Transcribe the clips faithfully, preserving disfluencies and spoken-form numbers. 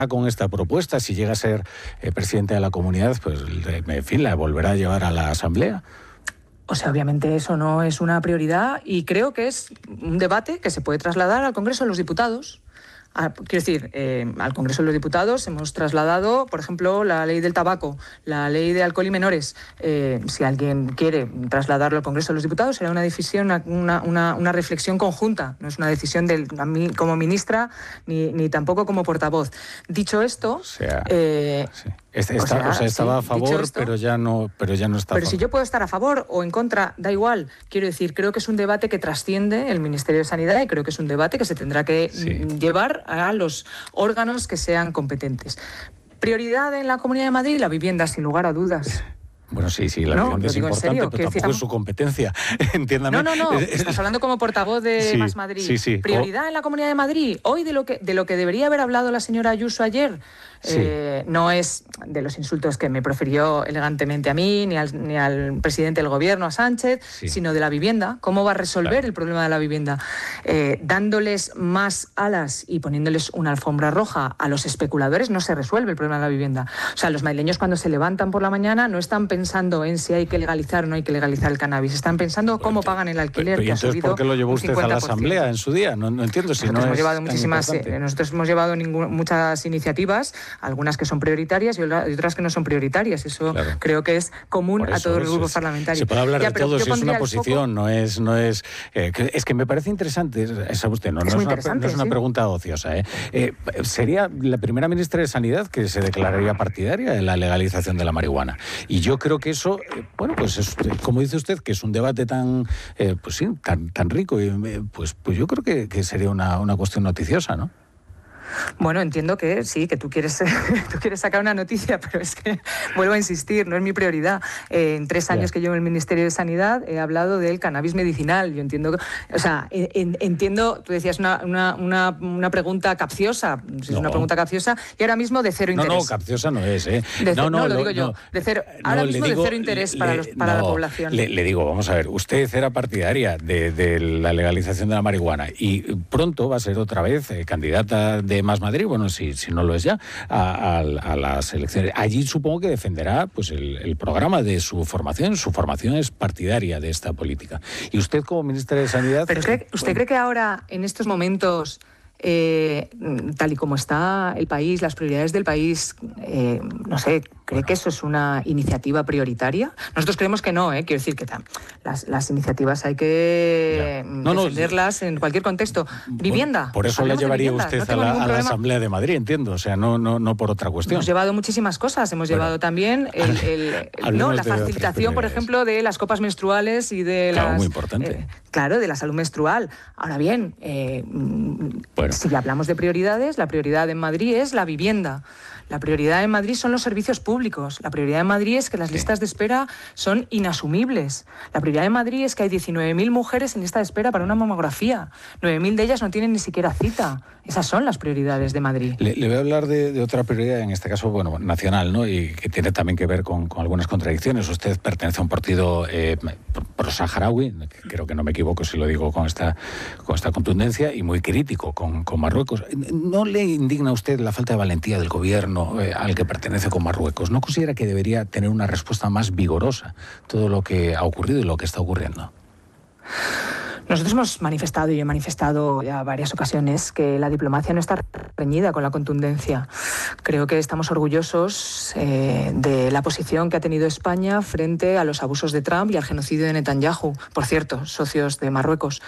con esta propuesta, si llega a ser eh, presidente de la comunidad, pues en fin, la volverá a llevar a la Asamblea. O sea, obviamente eso no es una prioridad y creo que es un debate que se puede trasladar al Congreso de los Diputados. Ah, quiero decir, eh, al Congreso de los Diputados hemos trasladado, por ejemplo, la ley del tabaco, la ley de alcohol y menores. Eh, si alguien quiere trasladarlo al Congreso de los Diputados, será una decisión, una, una, una reflexión conjunta. No es una decisión de mí como ministra ni, ni tampoco como portavoz. Dicho esto, o sea, eh, sí. Está, o sea, o sea, estaba sí, a favor, esto, pero ya no, pero ya no está. Pero a si yo puedo estar a favor o en contra, da igual. Quiero decir, creo que es un debate que trasciende el Ministerio de Sanidad y creo que es un debate que se tendrá que sí. llevar a los órganos que sean competentes. Prioridad en la Comunidad de Madrid, la vivienda, sin lugar a dudas. Bueno, sí, sí, la no, vivienda es importante, serio, pero tampoco decir, es su competencia, entiéndame. No, no, no, estás hablando como portavoz de sí, Más Madrid. Sí, sí. Prioridad oh. en la Comunidad de Madrid. Hoy de lo que de lo que debería haber hablado la señora Ayuso ayer, sí. eh, no es de los insultos que me profirió elegantemente a mí, ni al, ni al presidente del Gobierno, a Sánchez, sí. sino de la vivienda. ¿Cómo va a resolver claro. el problema de la vivienda? Eh, dándoles más alas y poniéndoles una alfombra roja a los especuladores no se resuelve el problema de la vivienda. O sea, los madrileños cuando se levantan por la mañana no están pensando en si hay que legalizar o no hay que legalizar el cannabis. Están pensando cómo pagan el alquiler, pero, que ha subido ¿por qué lo llevó usted a la Asamblea en su día? No, no entiendo si nosotros no hemos es llevado muchísimas, eh, Nosotros hemos llevado ningún, muchas iniciativas, algunas que son prioritarias y otras que no son prioritarias. Eso claro. creo que es común eso, a todos los grupos es, parlamentarios. Se puede hablar ya, de todo, si es una posición, no es... No es eh, es que me parece interesante, esa usted, no, no, es, es, una, no es una ¿sí? pregunta ociosa. ¿eh? Eh, ¿Sería la primera ministra de Sanidad que se declararía partidaria de la legalización de la marihuana? Y yo creo que eso, eh, bueno, pues es, como dice usted, que es un debate tan, eh, pues sí, tan, tan rico, y, eh, pues, pues yo creo que, que sería una, una cuestión noticiosa, ¿no? Bueno, entiendo que sí, que tú quieres, tú quieres sacar una noticia, pero es que, vuelvo a insistir, no es mi prioridad. Eh, en tres años yeah. que llevo en el Ministerio de Sanidad he hablado del cannabis medicinal. Yo entiendo, o sea, en, entiendo, tú decías una, una, una, una pregunta capciosa, si no. es una pregunta capciosa, y ahora mismo de cero interés. No, no, capciosa no es, ¿eh? De, no, no, no, lo digo no, yo, de cero, ahora no, mismo digo, de cero interés le, para, los, para no, la población. Le, le digo, vamos a ver, usted era partidaria de, de la legalización de la marihuana y pronto va a ser otra vez eh, candidata de Más Madrid, bueno, si Si, si no lo es ya, a, a, a las elecciones. Allí supongo que defenderá pues el, el programa de su formación. Su formación es partidaria de esta política. Y usted como ministra de Sanidad... ¿Pero usted, usted bueno, cree que ahora, en estos momentos, eh, tal y como está el país, las prioridades del país, eh, no sé, cree bueno. que eso es una iniciativa prioritaria? Nosotros creemos que no, ¿eh? Quiero decir que tam, las, las iniciativas hay que no, defenderlas no, en cualquier contexto. Vivienda. Bueno, por eso la llevaría usted no a, la, a la Asamblea de Madrid, entiendo, o sea, no, no, no por otra cuestión. Hemos llevado muchísimas cosas, hemos bueno, llevado también el, el, el, no, la facilitación, por ejemplo, de las copas menstruales y de claro, las... muy importante. Eh, claro, de la salud menstrual. Ahora bien, eh, bueno. si hablamos de prioridades, la prioridad en Madrid es la vivienda. La prioridad en Madrid son los servicios públicos. La prioridad en Madrid es que las listas de espera son inasumibles. La prioridad en Madrid es que hay diecinueve mil mujeres en lista de espera para una mamografía. nueve mil de ellas no tienen ni siquiera cita. Esas son las prioridades de Madrid. Le, le voy a hablar de, de otra prioridad, en este caso, bueno, nacional, ¿no? Y que tiene también que ver con, con algunas contradicciones. Usted pertenece a un partido eh, pro-saharaui, creo que no me equivoco si lo digo con esta, con esta contundencia, y muy crítico con, con Marruecos. ¿No le indigna a usted la falta de valentía del gobierno Eh, al que pertenece con Marruecos? ¿No considera que debería tener una respuesta más vigorosa todo lo que ha ocurrido y lo que está ocurriendo? Nosotros hemos manifestado, y he manifestado ya varias ocasiones, que la diplomacia no está reñida con la contundencia. Creo que estamos orgullosos eh, de la posición que ha tenido España frente a los abusos de Trump y al genocidio de Netanyahu, por cierto, socios de Marruecos.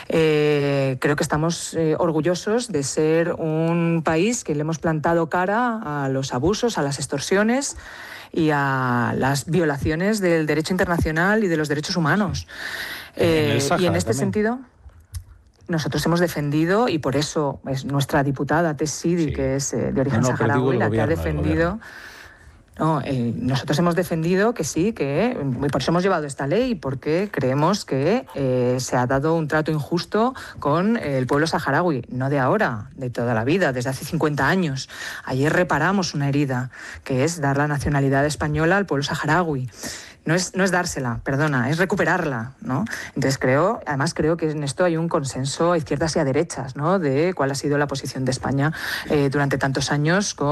Eh, creo que estamos eh, orgullosos de ser un país que le hemos plantado cara a los abusos, a las extorsiones y a las violaciones del derecho internacional y de los derechos humanos. Eh, y en este también. sentido, nosotros hemos defendido, y por eso es nuestra diputada Tess Sidi, sí. que es eh, de origen no, no, saharaui, la que ha defendido... No, eh, nosotros hemos defendido que sí, que y por eso hemos llevado esta ley, porque creemos que eh, se ha dado un trato injusto con el pueblo saharaui, no de ahora, de toda la vida, desde hace cincuenta años. Ayer reparamos una herida, que es dar la nacionalidad española al pueblo saharaui. no es, no es dársela, perdona, es recuperarla, ¿no? Entonces creo, además creo que en esto hay un consenso a izquierdas y a derechas, ¿no? De cuál ha sido la posición de España eh, durante tantos años con